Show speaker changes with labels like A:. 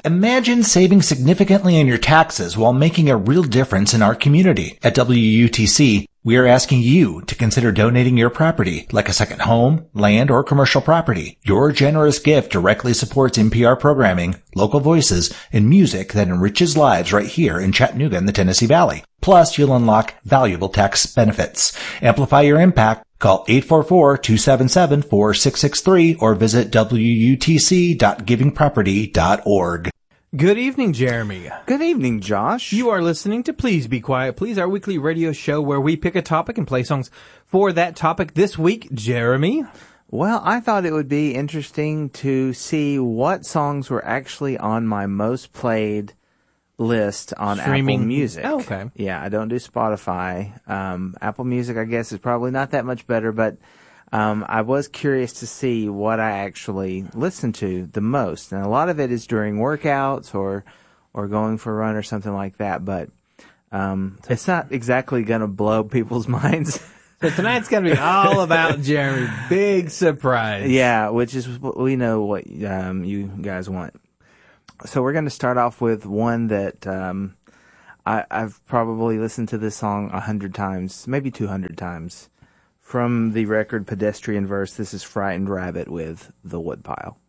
A: Imagine saving significantly on your taxes while making a real difference in our community. At WUTC, we are asking you to consider donating your property, like a second home, land, or commercial property. Your generous gift directly supports NPR programming, local voices, and music that enriches lives right here in Chattanooga and the Tennessee Valley. Plus, you'll unlock valuable tax benefits. Amplify your impact. Call 844-277-4663 or visit wutc.givingproperty.org.
B: Good evening, Jeremy.
C: Good evening, Josh.
B: You are listening to Please Be Quiet, Please, our weekly radio show where we pick a topic and play songs for that topic. This week, Jeremy.
C: Well, I thought it would be interesting to see what songs were actually on my most played list on
B: Streaming.
C: Apple Music.
B: Oh, okay.
C: Yeah, I don't do Spotify. Apple Music, I guess, is probably not that much better, but I was curious to see what I actually listen to the most. And a lot of it is during workouts or going for a run or something like that, but it's not exactly going to blow people's minds.
B: So tonight's going to be all about Jeremy. Big surprise.
C: Yeah, which is we know what you guys want. So we're going to start off with one that I've probably listened to this song 100 times, maybe 200 times. From the record Pedestrian Verse, this is Frightened Rabbit with The Woodpile.